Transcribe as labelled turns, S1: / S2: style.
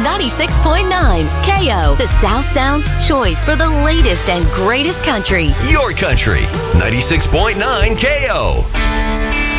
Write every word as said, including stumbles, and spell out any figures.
S1: ninety-six point nine K O, the South Sound's choice for the latest and greatest country.
S2: Your country, ninety-six point nine K O.